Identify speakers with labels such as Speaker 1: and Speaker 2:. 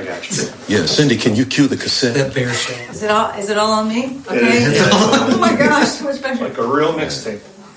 Speaker 1: I got you.
Speaker 2: Yeah, Cindy, can you cue the cassette?
Speaker 3: That bear show.
Speaker 4: Is it all on me? Okay. Oh my gosh, so much pressure.
Speaker 1: Like a real mixtape.